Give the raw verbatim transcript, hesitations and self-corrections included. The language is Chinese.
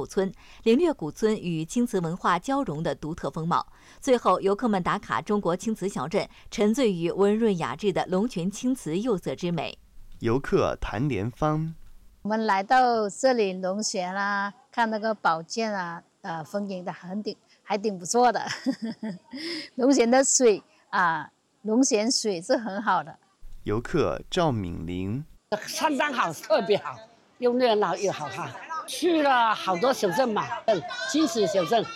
村，领略古村与青瓷文化交融的独特风貌。最后，游客们打卡中国青瓷小镇，沉醉于温润雅致的龙泉青瓷釉色之美。 游客谭连芳， 我们来到这里龙泉啊，看那个宝剑啊，呃，风景的很顶，还挺不错的。龙泉的水啊，龙泉水是很好的。 游客赵敏玲， 相当好，特别好，又热闹又好看。去了好多小镇嘛，青瓷小镇